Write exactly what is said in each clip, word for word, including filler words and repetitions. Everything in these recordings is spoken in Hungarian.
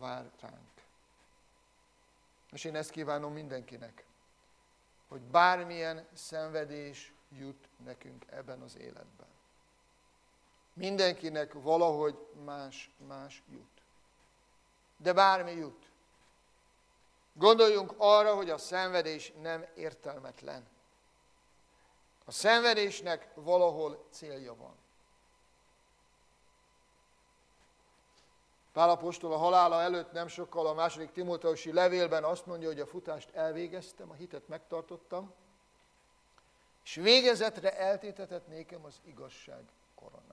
vár ránk. És én ezt kívánom mindenkinek, hogy bármilyen szenvedés jut nekünk ebben az életben. Mindenkinek valahogy más-más jut. De bármi jut. Gondoljunk arra, hogy a szenvedés nem értelmetlen. A szenvedésnek valahol célja van. Pál apostol a halála előtt nem sokkal a második Timóteusi levélben azt mondja, hogy a futást elvégeztem, a hitet megtartottam, és végezetre eltétetett nékem az igazság koronája.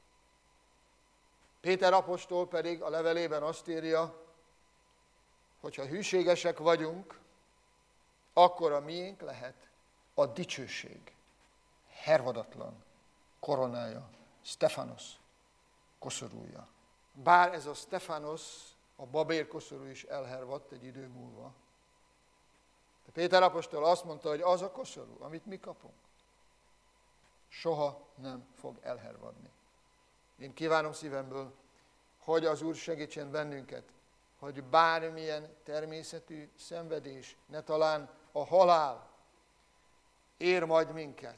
Péter apostol pedig a levelében azt írja, hogy ha hűségesek vagyunk, akkor a miénk lehet a dicsőség hervadatlan koronája, Stefanos koszorúja. Bár ez a Stefanos, a babér koszorú is elhervadt egy idő múlva. De Péter apostol azt mondta, hogy az a koszorú, amit mi kapunk, soha nem fog elhervadni. Én kívánom szívemből, hogy az Úr segítsen bennünket, hogy bármilyen természetű szenvedés, ne talán a halál ér majd minket.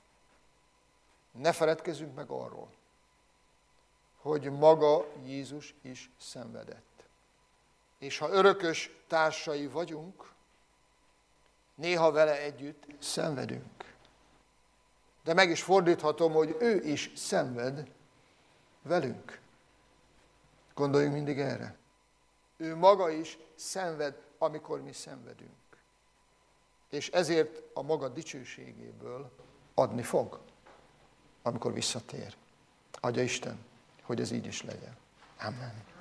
Ne feledkezzünk meg arról, hogy maga Jézus is szenvedett. És ha örökös társai vagyunk, néha vele együtt szenvedünk. De meg is fordíthatom, hogy ő is szenved velünk. Gondoljunk mindig erre. Ő maga is szenved, amikor mi szenvedünk. És ezért a maga dicsőségéből adni fog, amikor visszatér. Adja Isten, hogy ez így is legyen. Amen.